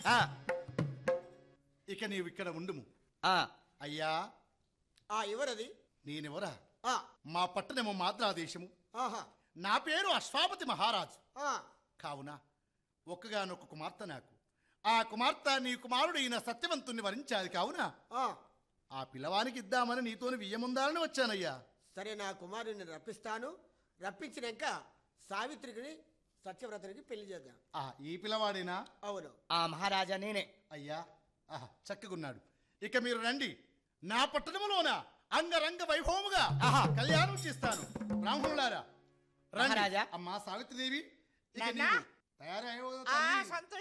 ఇక నీవు ఇక్కడ ఉండుము. అయ్యా ఎవరది? నేనెవరా? మా పట్టణము మాద్రాదేశము. నా పేరు అశ్వాపతి మహారాజు. కావున ఒక్కగానొక్క కుమార్తె నాకు. ఆ కుమార్తె నీ కుమారుడు ఈయన సత్యవంతుణ్ణి వరించాది. కావున ఆ పిల్లవానికి ఇద్దామని నీతోని వియ్యముందాలని వచ్చానయ్యా. సరే, నా కుమారుని రప్పిస్తాను. రప్పించినాక సావిత్రికి సత్యవ్రతునికి పెళ్లి చేద్దాం. ఈ పిల్లవాడేనా? అవును మహారాజా, నేనే. అయ్యా చక్కగున్నాడు. ఇక మీరు రండి. నా పట్టణములోన అంగరంగ వైభవముగా కళ్యాణం చేస్తాను. బ్రాహ్మణులారా రండి. అమ్మా సావిత్రిదేవి, ఇక నీవు తయారయ్యో.